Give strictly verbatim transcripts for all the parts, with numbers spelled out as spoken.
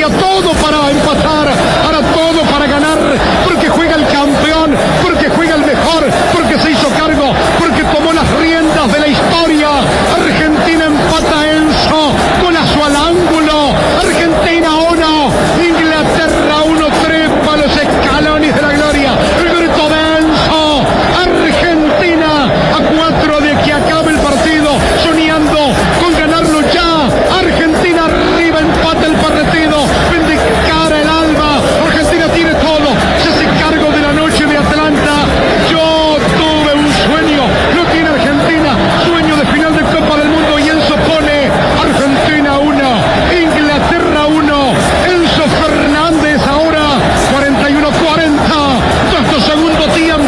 Argentina todo para empatar, hará todo para ganar, porque juega el campeón, porque juega el mejor, porque se hizo cargo, porque tomó las riendas de la historia. Argentina empata Enzo, golazo al ángulo. Argentina uno, Inglaterra uno, trepa los escalones de la gloria. El grito de Enzo, Argentina a cuatro de que acabe el partido, soñando con ganarlo ya. Argentina arriba, empata el partido, vindicar el alma. Argentina tiene todo, se hace cargo de la noche de Atlanta. Yo tuve un sueño, lo tiene Argentina, sueño de final de Copa del Mundo, y Enzo pone Argentina uno, Inglaterra uno. Enzo Fernández ahora, cuarenta y uno cuarenta, sexto segundo tiempo.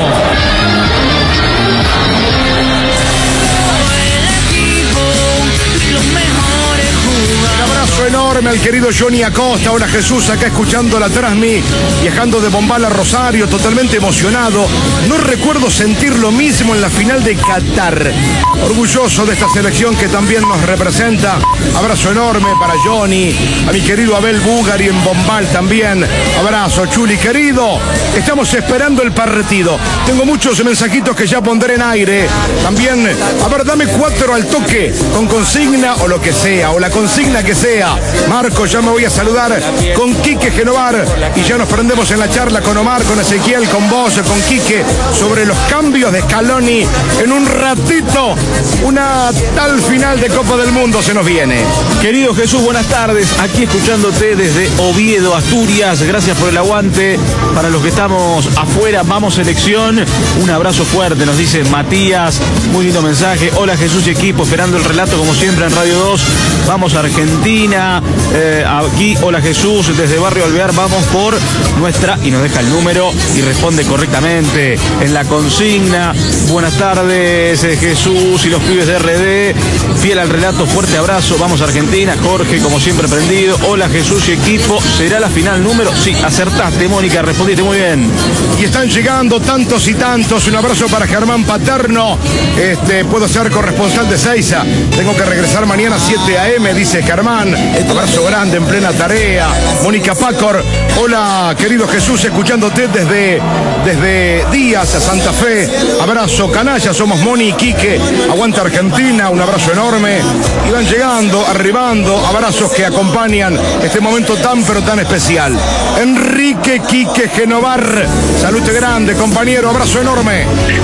Un abrazo enorme al querido Johnny Acosta. Hola Jesús, acá escuchando la Transmi, viajando de Bombal a Rosario, totalmente emocionado. No recuerdo sentir lo mismo en la final de Qatar. Orgulloso de esta selección que también nos representa. Abrazo enorme para Johnny, a mi querido Abel Bugari en Bombal también. Abrazo, Chuli querido. Estamos esperando el partido. Tengo muchos mensajitos que ya pondré en aire. También, a ver, dame cuatro al toque, con consigna o lo que sea, o la consigna que sea. Marco, ya me voy a saludar con Quique Genovar y ya nos prendemos en la charla con Omar, con Ezequiel, con vos, con Quique, sobre los cambios de Scaloni. En un ratito, una tal final de Copa del Mundo se nos viene. Querido Jesús, buenas tardes. Aquí escuchándote desde Oviedo, Asturias. Gracias por el aguante. Para los que estamos afuera, vamos selección. Un abrazo fuerte, nos dice Matías. Muy lindo mensaje. Hola Jesús y equipo, esperando el relato como siempre en Radio dos. Vamos a Argentina. Eh, aquí, hola Jesús, desde Barrio Alvear, vamos por nuestra, y nos deja el número y responde correctamente en la consigna. Buenas tardes eh, Jesús y los pibes de R D, fiel al relato, fuerte abrazo, vamos a Argentina. Jorge, como siempre, prendido. Hola Jesús y equipo, ¿será la final número? Sí, acertaste, Mónica, respondiste muy bien. Y están llegando tantos y tantos. Un abrazo para Germán Paterno. Este, puedo ser corresponsal de Seiza, tengo que regresar mañana a siete a eme, dice Germán. Abrazo grande en plena tarea. Mónica Pacor, hola querido Jesús, escuchándote desde, desde Díaz a Santa Fe. Abrazo canalla, somos Moni y Quique. Aguanta Argentina, un abrazo enorme. Y van llegando, arribando, abrazos que acompañan este momento tan pero tan especial. Enrique Quique Genovar, salute grande compañero, abrazo enorme.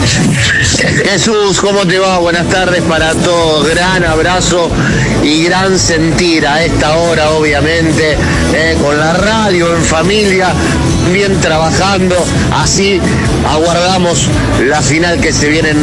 Jesús, ¿cómo te va? Buenas tardes para todos, gran abrazo y gran sentir a esta hora, obviamente, eh, con la radio, en familia, bien trabajando, así aguardamos la final que se viene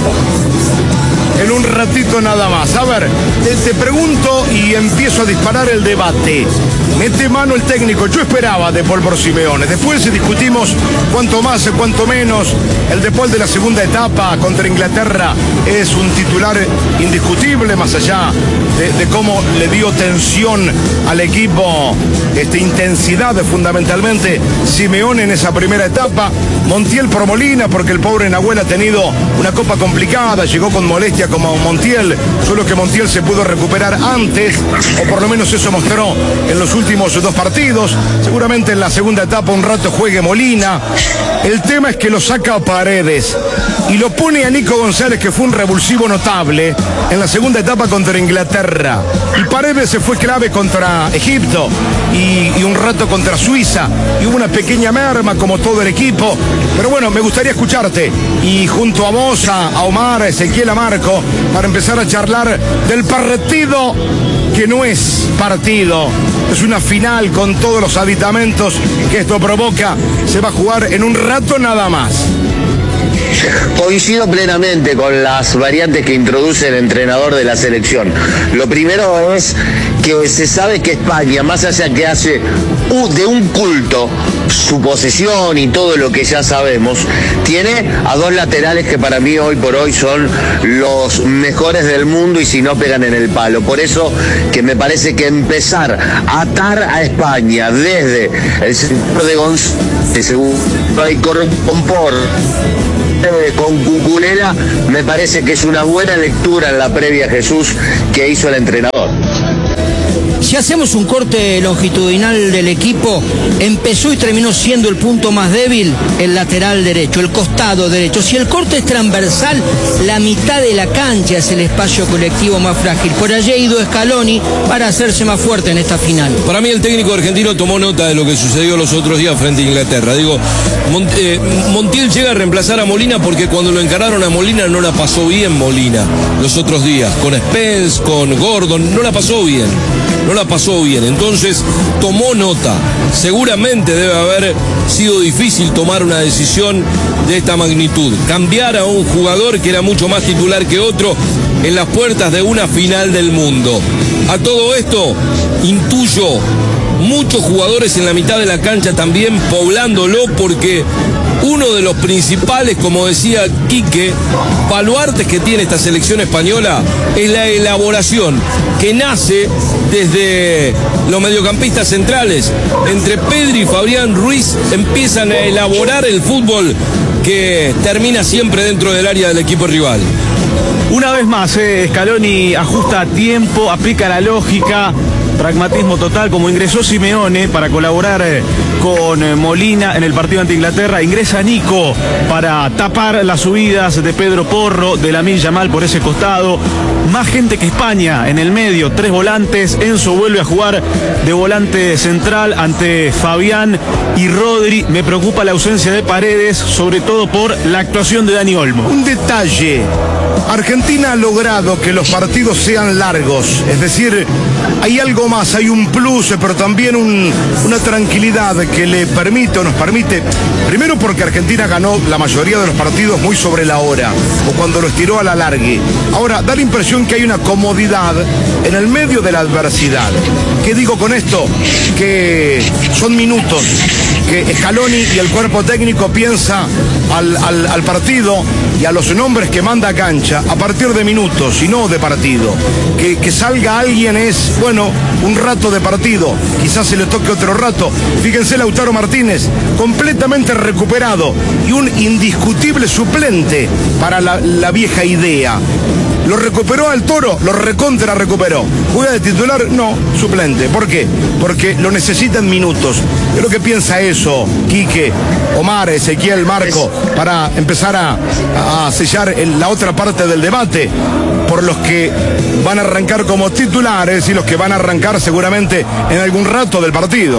en un ratito nada más. A ver, te, te pregunto y empiezo a disparar el debate. Mete mano el técnico, yo esperaba de Paul por Simeone. Después discutimos cuánto más, cuánto menos. El de Paul de la segunda etapa contra Inglaterra es un titular indiscutible, más allá de, de cómo le dio tensión al equipo, este, intensidad fundamentalmente Simeone en esa primera etapa. Montiel por Molina, porque el pobre Nahuel ha tenido una copa complicada, llegó con molestia como Montiel, solo que Montiel se pudo recuperar antes, o por lo menos eso mostró en los últimos dos partidos. Seguramente en la segunda etapa un rato juegue Molina. El tema es que lo saca a Paredes y lo pone a Nico González, que fue un revulsivo notable en la segunda etapa contra Inglaterra. Y Paredes se fue clave contra Egipto y, y un rato contra Suiza, y hubo una pequeña merma como todo el equipo. Pero bueno, me gustaría escucharte y junto a vos, a, a Omar, a Ezequiel, a Marco, para empezar a charlar del partido que no es partido, es una final con todos los aditamentos que esto provoca. Se va a jugar en un rato nada más. Coincido plenamente con las variantes que introduce el entrenador de la selección. Lo primero es que se sabe que España, más allá que hace de un culto su posesión y todo lo que ya sabemos, tiene a dos laterales que para mí hoy por hoy son los mejores del mundo, y si no pegan en el palo. Por eso que me parece que empezar a atar a España desde el sector de González, según hay Compor, con Cucurella, me parece que es una buena lectura en la previa, Jesús, que hizo el entrenador. Si hacemos un corte longitudinal del equipo, empezó y terminó siendo el punto más débil el lateral derecho, el costado derecho. Si el corte es transversal, la mitad de la cancha es el espacio colectivo más frágil. Por allí ha ido Scaloni para hacerse más fuerte en esta final. Para mí el técnico argentino tomó nota de lo que sucedió los otros días frente a Inglaterra. Digo, Mont eh, Montiel llega a reemplazar a Molina porque cuando lo encararon a Molina no la pasó bien Molina los otros días, con Spence, con Gordon, no la pasó bien, no la pasó bien, entonces tomó nota. Seguramente debe haber sido difícil tomar una decisión de esta magnitud, cambiar a un jugador que era mucho más titular que otro en las puertas de una final del mundo. A todo esto intuyo muchos jugadores en la mitad de la cancha también poblándolo, porque uno de los principales, como decía Quique, baluartes que tiene esta selección española es la elaboración que nace desde los mediocampistas centrales. Entre Pedri y Fabián Ruiz empiezan a elaborar el fútbol que termina siempre dentro del área del equipo rival. Una vez más, eh, Scaloni ajusta a tiempo, aplica la lógica, pragmatismo total, como ingresó Simeone para colaborar eh, con eh, Molina en el partido ante Inglaterra. Ingresa Nico para tapar las subidas de Pedro Porro, de Lamine Yamal por ese costado. Más gente que España en el medio, tres volantes. Enzo vuelve a jugar de volante central ante Fabián y Rodri. Me preocupa la ausencia de Paredes, sobre todo por la actuación de Dani Olmo. Un detalle: Argentina ha logrado que los partidos sean largos, es decir, hay algo más, hay un plus, pero también un, una tranquilidad que le permite o nos permite, primero porque Argentina ganó la mayoría de los partidos muy sobre la hora, o cuando lo estiró a la largue. Ahora, da la impresión que hay una comodidad en el medio de la adversidad. ¿Qué digo con esto? Que son minutos, que Scaloni y el cuerpo técnico piensa al, al, al partido y a los nombres que manda a cancha a partir de minutos y no de partido. Que, que salga alguien es, bueno, un rato de partido, quizás se le toque otro rato. Fíjense, Lautaro Martínez, completamente recuperado y un indiscutible suplente para la, la vieja idea. ¿Lo recuperó al Toro? Lo recontra recuperó. ¿Juega de titular? No, suplente. ¿Por qué? Porque lo necesitan minutos. Yo creo que piensa eso, Quique, Omar, Ezequiel, Marco, para empezar a, a sellar el, la otra parte del debate, por los que van a arrancar como titulares y los que van a arrancar seguramente en algún rato del partido.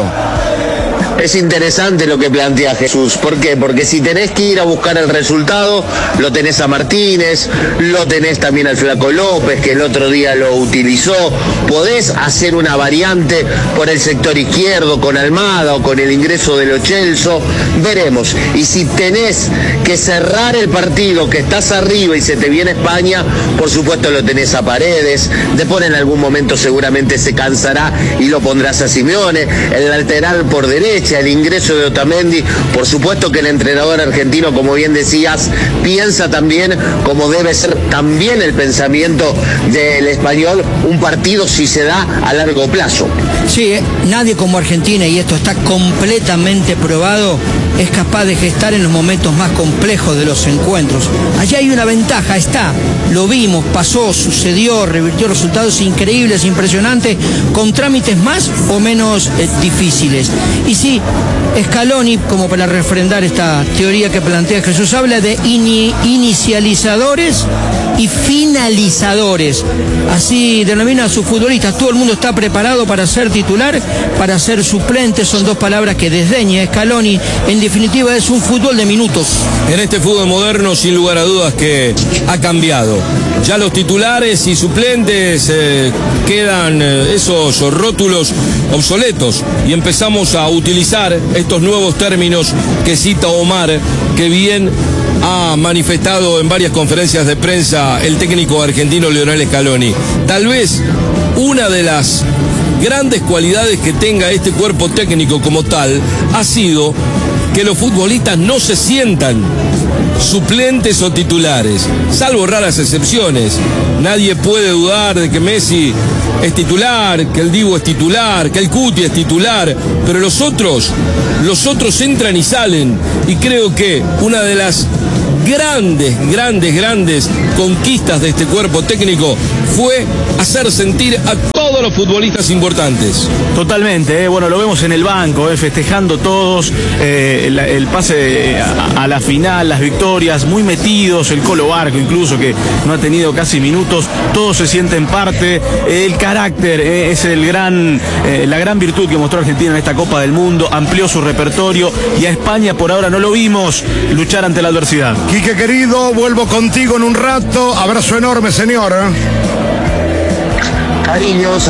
Es interesante lo que plantea Jesús. ¿Por qué? Porque si tenés que ir a buscar el resultado, lo tenés a Martínez, lo tenés también al Flaco López, que el otro día lo utilizó. Podés hacer una variante por el sector izquierdo con Almada o con el ingreso de Lo Celso. Veremos. Y si tenés que cerrar el partido, que estás arriba y se te viene España, por supuesto lo tenés a Paredes. Después en algún momento seguramente se cansará y lo pondrás a Simeone. El lateral por derecha, el ingreso de Otamendi. Por supuesto que el entrenador argentino, como bien decías, piensa también como debe ser también el pensamiento del español, un partido si se da a largo plazo. Sí, eh, nadie como Argentina, y esto está completamente probado, es capaz de gestar en los momentos más complejos de los encuentros. Allá hay una ventaja, está, lo vimos, pasó, sucedió, revirtió resultados increíbles, impresionantes, con trámites más o menos eh, difíciles. Y sí, Scaloni, como para refrendar esta teoría que plantea Jesús, habla de ini inicializadores y finalizadores. Así denomina a sus futbolistas. Todo el mundo está preparado para ser titular, para ser suplente. Son dos palabras que desdeña Scaloni. En definitiva, es un fútbol de minutos. En este fútbol moderno, sin lugar a dudas que ha cambiado. Ya los titulares y suplentes eh, quedan eh, esos rótulos obsoletos y empezamos a utilizar estos nuevos términos que cita Omar, que bien ha manifestado en varias conferencias de prensa el técnico argentino Lionel Scaloni. Tal vez una de las grandes cualidades que tenga este cuerpo técnico como tal ha sido que los futbolistas no se sientan suplentes o titulares, salvo raras excepciones. Nadie puede dudar de que Messi es titular, que el Dibu es titular, que el Cuti es titular, pero los otros, los otros entran y salen, y creo que una de las grandes, grandes, grandes conquistas de este cuerpo técnico fue hacer sentir a todos los los futbolistas importantes. Totalmente, eh. bueno, lo vemos en el banco, eh, festejando todos, eh, el, el pase a, a la final, las victorias, muy metidos, el Colo Barco incluso, que no ha tenido casi minutos, todos se sienten parte, eh, el carácter eh, es el gran, eh, la gran virtud que mostró Argentina en esta Copa del Mundo, amplió su repertorio y a España por ahora no lo vimos luchar ante la adversidad. Quique querido, vuelvo contigo en un rato, abrazo enorme, señor. Cariños.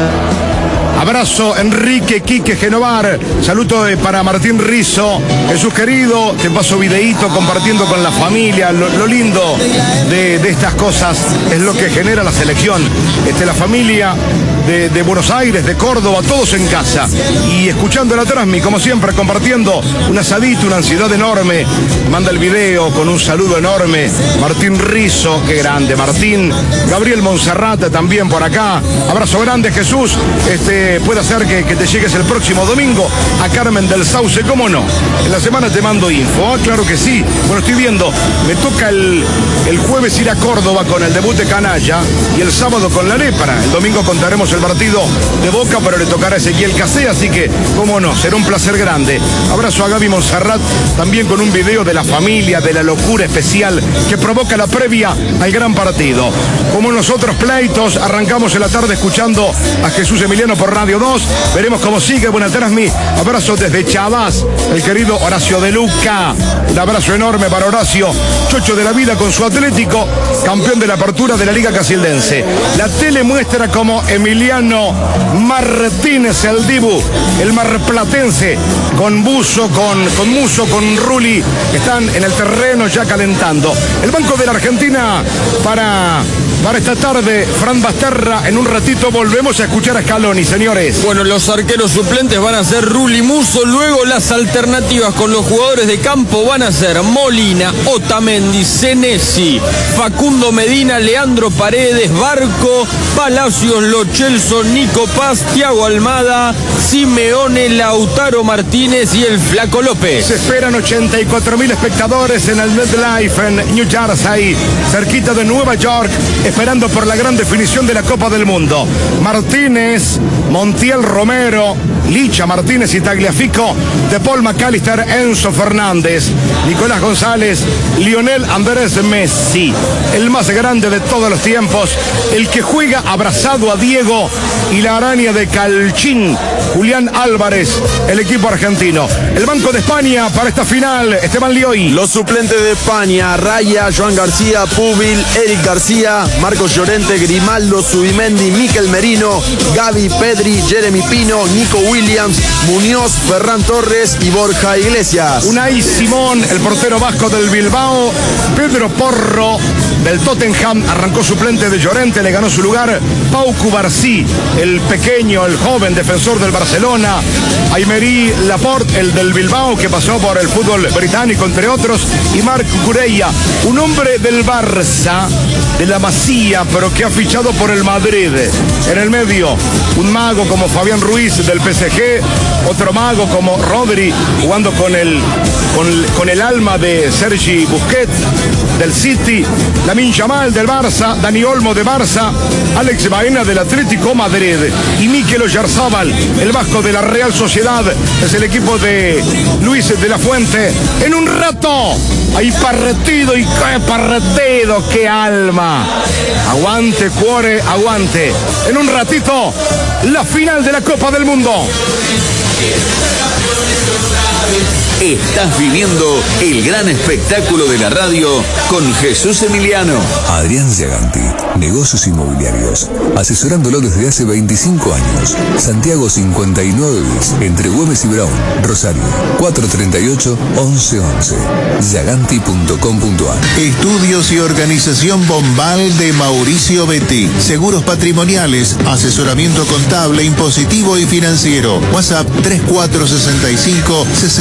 Abrazo, Enrique Quique Genovar. Saludo eh, para Martín Rizzo. Jesús querido, te paso videíto compartiendo con la familia. Lo, lo lindo de, de estas cosas es lo que genera la selección. Este, la familia de, de Buenos Aires, de Córdoba, todos en casa. Y escuchando la transmi, como siempre, compartiendo un asadito, una ansiedad enorme. Manda el video con un saludo enorme. Martín Rizzo, qué grande, Martín. Gabriel Monserrate también por acá. Abrazo grande, Jesús. Este. Puede hacer que, que te llegues el próximo domingo a Carmen del Sauce, ¿cómo no? En la semana te mando info, ah, claro que sí. Bueno, estoy viendo, me toca el, el jueves ir a Córdoba con el debut de Canalla y el sábado con la Lepra. El domingo contaremos el partido de Boca, pero le tocará a Ezequiel Casé, así que, cómo no, será un placer grande. Abrazo a Gaby Monserrat, también con un video de la familia, de la locura especial que provoca la previa al gran partido. Como en los otros pleitos, arrancamos en la tarde escuchando a Jesús Emiliano por Radio dos, veremos cómo sigue. Buena transmi, abrazo desde Chavás, el querido Horacio de Luca, un abrazo enorme para Horacio, chocho de la vida con su Atlético, campeón de la apertura de la Liga Casildense. La tele muestra como Emiliano Martínez, el Dibu, el marplatense, con Buzo, con, con Muso, con Rulli, están en el terreno ya calentando. El Banco de la Argentina para... Para esta tarde, Fran Basterra, en un ratito volvemos a escuchar a Scaloni, señores. Bueno, los arqueros suplentes van a ser Rulli, Muso, luego las alternativas con los jugadores de campo van a ser Molina, Otamendi, Senesi, Facundo Medina, Leandro Paredes, Barco, Palacios, Lo Celso, Nico Paz, Thiago Almada, Simeone, Lautaro Martínez y el Flaco López. Se esperan ochenta y cuatro mil espectadores en el MetLife en New Jersey, cerquita de Nueva York, esperando por la gran definición de la Copa del Mundo. Martínez, Montiel Romero, Licha Martínez y Tagliafico, De Paul McAllister, Enzo Fernández, Nicolás González, Lionel Andrés Messi, el más grande de todos los tiempos, el que juega abrazado a Diego y la araña de Calchín, Julián Álvarez, el equipo argentino. El Banco de España para esta final, Esteban Lioy. Los suplentes de España: Raya, Joan García, Pubil, Eric García, Marcos Llorente, Grimaldo, Zubimendi, Miquel Merino, Gaby, Pedri, Jeremy Pino, Nico Williams, Muñoz, Ferran Torres y Borja Iglesias. Unai Simón, el portero vasco del Bilbao. Pedro Porro del Tottenham arrancó suplente de Llorente, le ganó su lugar Pau Cubarsí, el pequeño, el joven defensor del Barcelona. Aymeri Laporte, el del Bilbao, que pasó por el fútbol británico, entre otros. Y Marc Cureia, un hombre del Barça, de la Masía, pero que ha fichado por el Madrid. En el medio, un mago como Fabián Ruiz del P S G, otro mago como Rodri, jugando con el, con, con el alma de Sergi Busquets del City, Lamine Yamal del Barça, Dani Olmo de Barça, Alex Baena del Atlético Madrid y Mikel Oyarzabal, el vasco de la Real Sociedad, es el equipo de Luis de la Fuente. En un rato, hay partido y qué partido, qué alma. Aguante, cuore, aguante. En un ratito, la final de la Copa del Mundo. Estás viviendo el gran espectáculo de la radio con Jesús Emiliano. Adrián Giaganti, negocios inmobiliarios, asesorándolo desde hace veinticinco años. Santiago cincuenta y nueve bis, entre Güemes y Brown, Rosario, cuatro treinta y ocho, once once. giaganti punto com punto a r. Estudios y organización Bombal de Mauricio Betti. Seguros patrimoniales, asesoramiento contable, impositivo y financiero. WhatsApp tres cuatro seis cinco, seis seis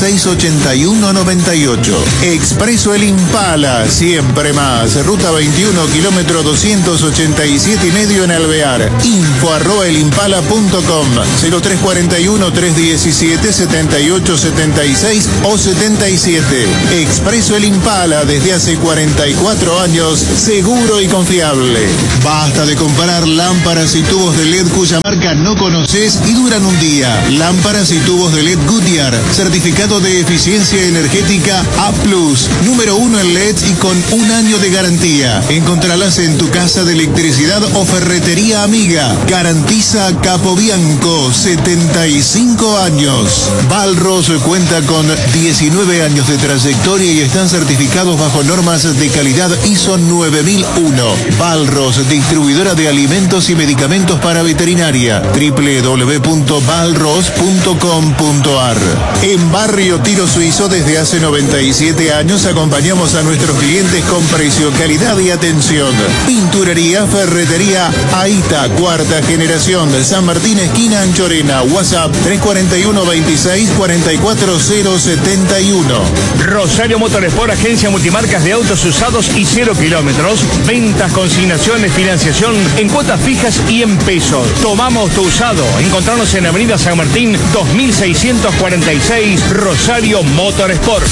seis, ochenta y uno, noventa y ocho. Expreso El Impala, siempre más. Ruta veintiuno, kilómetro doscientos ochenta y siete y medio en Alvear. Info arroba elimpala punto com. cero tres cuarenta y uno, trescientos diecisiete, setenta y ocho setenta y seis o setenta y siete. Expreso El Impala, desde hace cuarenta y cuatro años, seguro y confiable. Basta de comprar lámparas y tubos de L E D cuya marca no conoces y duran un día. Lámparas y tubos de L E D Goodyear, certificado de eficiencia energética A plus, número uno en L E D y con un año de garantía. Encontralas en tu casa de electricidad o ferretería amiga. Garantiza Capobianco, setenta y cinco años. Balros cuenta con diecinueve años de trayectoria y están certificados bajo normas de calidad I S O nueve mil uno. Balros, distribuidora de alimentos y medicamentos para veterinaria. w w w punto balros punto com punto a r. En Barrio Tiro Suizo, desde hace noventa y siete años, acompañamos a nuestros clientes con precio, calidad y atención. Pinturería, ferretería Aita, cuarta generación, San Martín, esquina Anchorena. WhatsApp tres cuatro uno, veintiséis, cuarenta y cuatro cero setenta y uno. Rosario Motorsport, agencia multimarcas de autos usados y cero kilómetros. Ventas, consignaciones, financiación en cuotas fijas y en pesos. Tomamos tu usado. Encontrarnos en Avenida San Martín, dos mil seiscientos cuarenta y seis, Rosario Motorsport.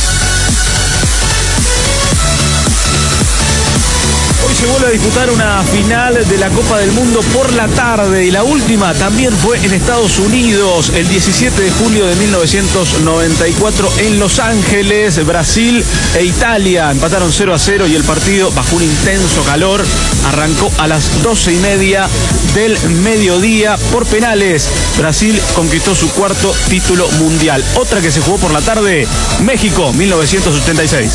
Hoy se vuelve a disputar una final de la Copa del Mundo por la tarde y la última también fue en Estados Unidos el diecisiete de julio de mil novecientos noventa y cuatro en Los Ángeles. Brasil e Italia empataron cero a cero y el partido, bajo un intenso calor, arrancó a las doce y media del mediodía por penales. Brasil conquistó su cuarto título mundial. Otra que se jugó por la tarde, México, mil novecientos ochenta y seis.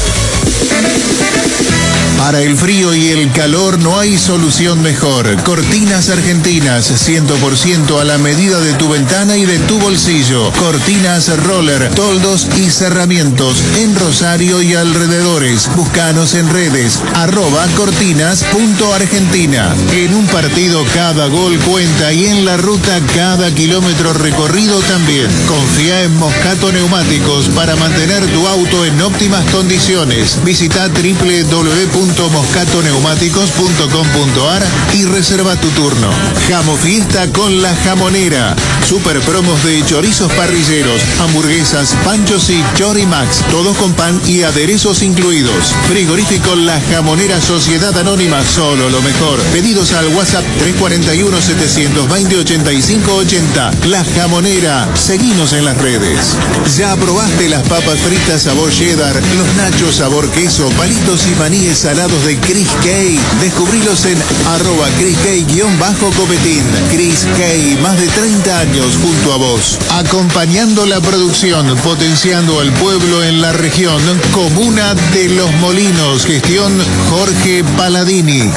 Para el frío y el calor no hay solución mejor. Cortinas Argentinas, cien por ciento a la medida de tu ventana y de tu bolsillo. Cortinas Roller, toldos y cerramientos en Rosario y alrededores. Búscanos en redes, arroba cortinas punto argentina. En un partido cada gol cuenta y en la ruta cada kilómetro recorrido también. Confía en Moscato Neumáticos para mantener tu auto en óptimas condiciones. Visita w w w punto moscato neumáticos punto com punto a r y reserva tu turno. Jamo Fiesta con La Jamonera. Super promos de chorizos parrilleros, hamburguesas, panchos y chorimax. Todos con pan y aderezos incluidos. Frigorífico La Jamonera Sociedad Anónima. Solo lo mejor. Pedidos al WhatsApp tres cuatro uno, setecientos veinte, ochenta y cinco ochenta. La Jamonera. Seguinos en las redes. ¿Ya probaste las papas fritas sabor cheddar, los nachos sabor queso, palitos y maníes salados de Chris K? Descubrilos en arroba Chris K-Copetín. Chris K, más de treinta años junto a vos. Acompañando la producción, potenciando al pueblo en la región. Comuna de Los Molinos. Gestión Jorge Paladini.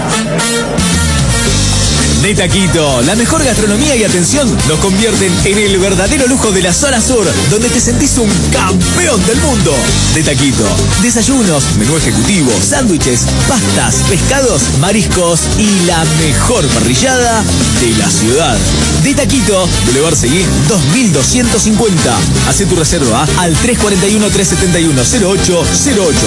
De Taquito, la mejor gastronomía y atención nos convierten en el verdadero lujo de la zona sur, donde te sentís un campeón del mundo. De Taquito, desayunos, menú ejecutivo, sándwiches, pastas, pescados, mariscos y la mejor parrillada de la ciudad. De Taquito, Boulevard Seguí dos mil doscientos cincuenta. Hacé tu reserva al tres cuatro uno, tres siete uno, cero ocho cero ocho.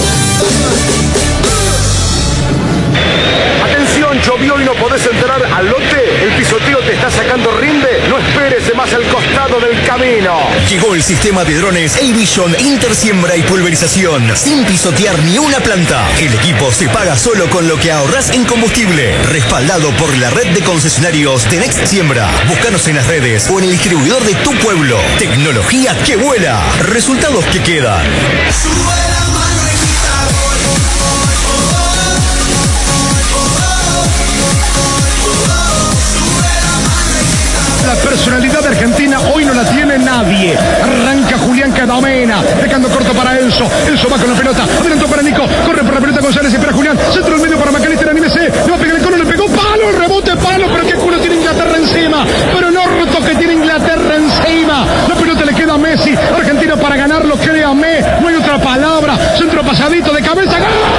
Llovió y no podés entrar al lote. El pisoteo te está sacando rinde. No esperes más al costado del camino. Llegó el sistema de drones A-Vision Intersiembra y Pulverización. Sin pisotear ni una planta. El equipo se paga solo con lo que ahorrás en combustible. Respaldado por la red de concesionarios de Next Siembra. Búscanos en las redes o en el distribuidor de tu pueblo. Tecnología que vuela. Resultados que quedan. La personalidad argentina hoy no la tiene nadie. Arranca Julián Cadamena, dejando corto para Enzo. Enzo va con la pelota, adelantó para Nico, corre por la pelota González y para Julián. Centro del medio para Macalister, anímese. Le va a pegar el cono, le pegó palo, el rebote palo, pero qué culo tiene Inglaterra encima. Pero el orto que tiene Inglaterra encima. La pelota le queda a Messi. Argentina para ganarlo, créame, no hay otra palabra. Centro pasadito de cabeza, ¡gol!